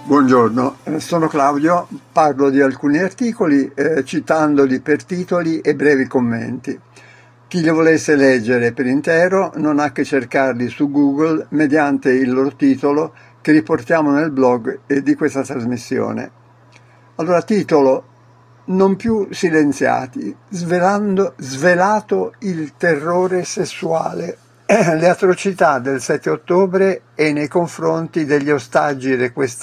Buongiorno, sono Claudio, parlo di alcuni articoli citandoli per titoli e brevi commenti. Chi li volesse leggere per intero non ha che cercarli su Google mediante il loro titolo che riportiamo nel blog di questa trasmissione. Allora, titolo: Non più silenziati, svelato il terrore sessuale, le atrocità del 7 ottobre e nei confronti degli ostaggi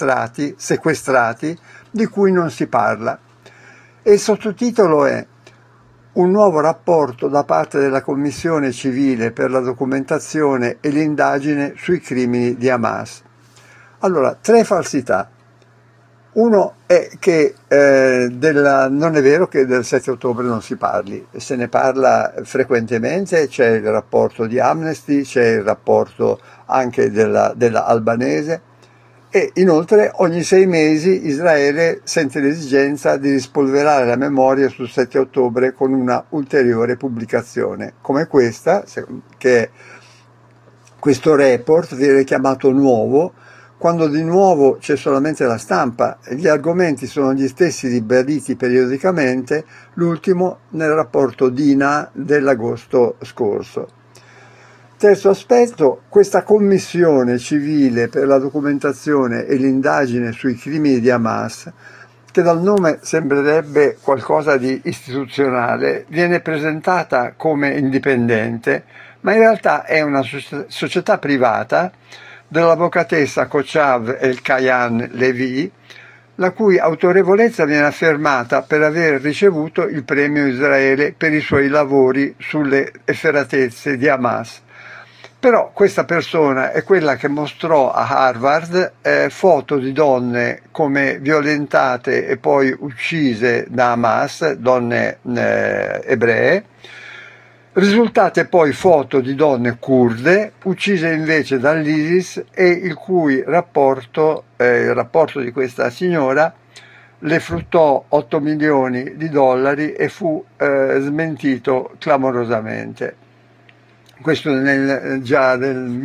sequestrati di cui non si parla. E il sottotitolo è Un nuovo rapporto da parte della Commissione civile per la documentazione e l'indagine sui crimini di Hamas. Allora, 3 falsità. Uno è che non è vero che del 7 ottobre non si parli, se ne parla frequentemente, c'è il rapporto di Amnesty, c'è il rapporto anche della albanese e inoltre ogni 6 mesi Israele sente l'esigenza di rispolverare la memoria sul 7 ottobre con una ulteriore pubblicazione, come questa, che questo report viene chiamato nuovo, quando di nuovo c'è solamente la stampa. Gli argomenti sono gli stessi ribaditi periodicamente, l'ultimo nel rapporto DINA dell'agosto scorso. Terzo aspetto, questa commissione civile per la documentazione e l'indagine sui crimini di Hamas, che dal nome sembrerebbe qualcosa di istituzionale, viene presentata come indipendente, ma in realtà è una società privata dell'avvocatessa Kochav El-Kayan Levi, la cui autorevolezza viene affermata per aver ricevuto il premio Israele per i suoi lavori sulle efferatezze di Hamas. Però questa persona è quella che mostrò a Harvard foto di donne come violentate e poi uccise da Hamas, donne ebree, risultate poi foto di donne curde uccise invece dall'ISIS e il cui rapporto di questa signora le fruttò $8 milioni e fu smentito clamorosamente. Questo già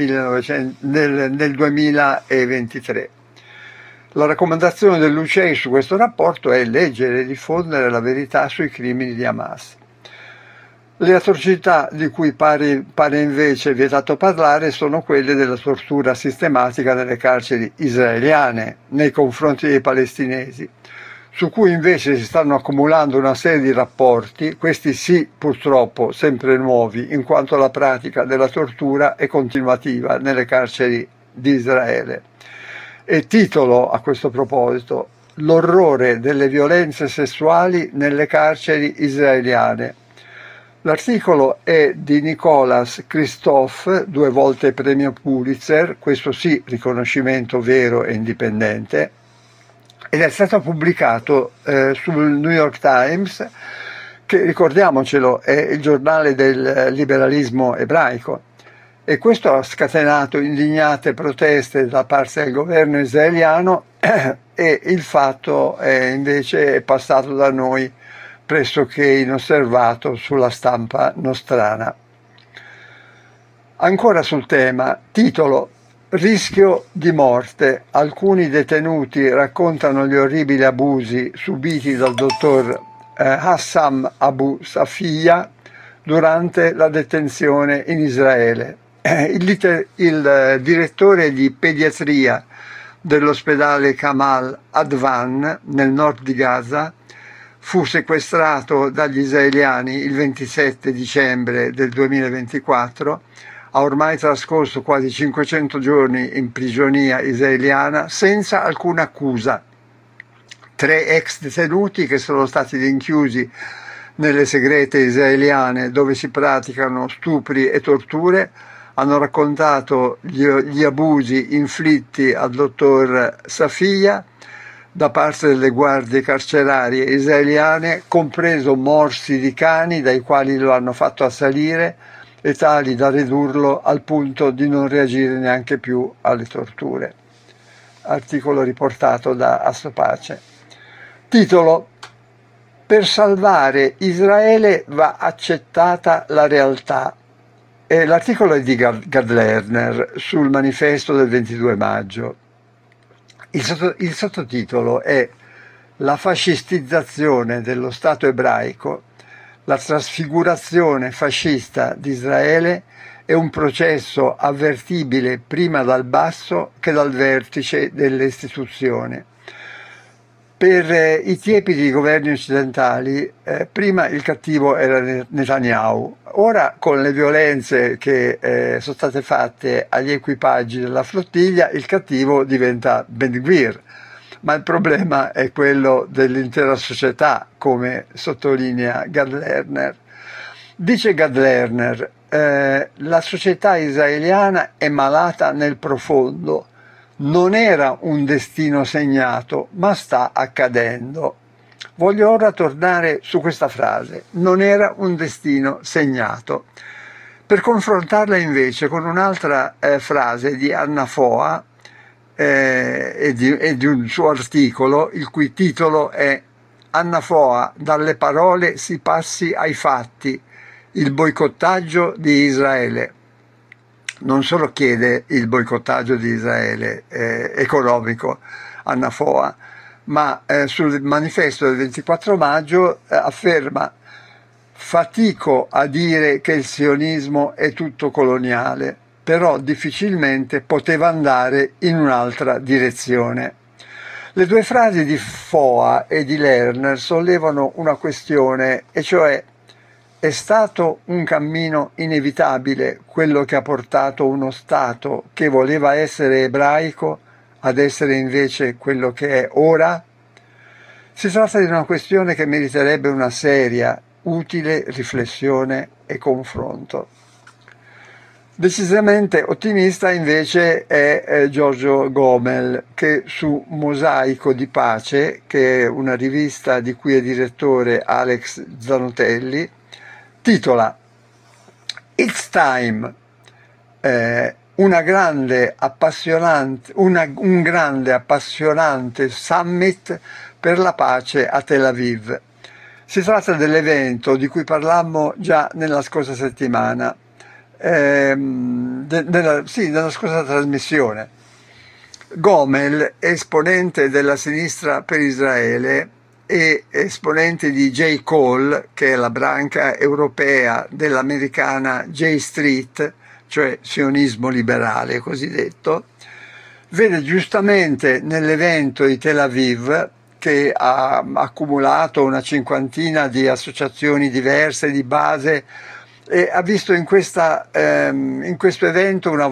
nel 2023. La raccomandazione dell'UCEI su questo rapporto è leggere e diffondere la verità sui crimini di Hamas. Le atrocità di cui pare invece vietato parlare sono quelle della tortura sistematica nelle carceri israeliane nei confronti dei palestinesi, su cui invece si stanno accumulando una serie di rapporti, questi sì purtroppo sempre nuovi, in quanto la pratica della tortura è continuativa nelle carceri di Israele. E titolo a questo proposito: L'orrore delle violenze sessuali nelle carceri israeliane. L'articolo è di Nicholas Kristof, 2 volte premio Pulitzer, questo sì riconoscimento vero e indipendente, ed è stato pubblicato sul New York Times, che, ricordiamocelo, è il giornale del liberalismo ebraico, e questo ha scatenato indignate proteste da parte del governo israeliano e il fatto invece è passato da noi pressoché inosservato sulla stampa nostrana. Ancora sul tema, titolo: Rischio di morte. Alcuni detenuti raccontano gli orribili abusi subiti dal dottor Hassam Abu Safiya durante la detenzione in Israele. Il direttore di pediatria dell'ospedale Kamal Advan nel nord di Gaza fu sequestrato dagli israeliani il 27 dicembre del 2024, ha ormai trascorso quasi 500 giorni in prigionia israeliana senza alcuna accusa. 3 ex detenuti che sono stati rinchiusi nelle segrete israeliane dove si praticano stupri e torture hanno raccontato gli abusi inflitti al dottor Safiya da parte delle guardie carcerarie israeliane, compreso morsi di cani dai quali lo hanno fatto assalire e tali da ridurlo al punto di non reagire neanche più alle torture. Articolo riportato da Assopace. Titolo: Per salvare Israele va accettata la realtà. L'articolo è di Gad Lerner sul manifesto del 22 maggio. Il sottotitolo è La fascistizzazione dello Stato ebraico, la trasfigurazione fascista di Israele è un processo avvertibile prima dal basso che dal vertice delle istituzioni. Per i tiepidi governi occidentali, prima il cattivo era Netanyahu, ora con le violenze che sono state fatte agli equipaggi della flottiglia il cattivo diventa Ben Gvir, ma il problema è quello dell'intera società, come sottolinea Gad Lerner. Dice Gad Lerner, la società israeliana è malata nel profondo, non era un destino segnato, ma sta accadendo. Voglio ora tornare su questa frase, non era un destino segnato, per confrontarla invece con un'altra frase di Anna Foa e di un suo articolo, il cui titolo è Anna Foa, dalle parole si passi ai fatti, il boicottaggio di Israele. Non solo chiede il boicottaggio di Israele economico, Anna Foa, ma sul manifesto del 24 maggio afferma: fatico a dire che il sionismo è tutto coloniale, però difficilmente poteva andare in un'altra direzione. Le due frasi di Foa e di Lerner sollevano una questione, e cioè: è stato un cammino inevitabile quello che ha portato uno Stato che voleva essere ebraico ad essere invece quello che è ora? Si tratta di una questione che meriterebbe una seria, utile riflessione e confronto. Decisamente ottimista invece è Giorgio Gomel, che su Mosaico di Pace, che è una rivista di cui è direttore Alex Zanotelli, titola It's Time, un grande appassionante summit per la pace a Tel Aviv. Si tratta dell'evento di cui parlammo già nella scorsa settimana, nella scorsa trasmissione. Gomel, esponente della Sinistra per Israele e esponente di J. Cole, che è la branca europea dell'americana J Street, cioè sionismo liberale cosiddetto, vede giustamente nell'evento di Tel Aviv, che ha accumulato una cinquantina di associazioni diverse di base, e ha visto in questo evento una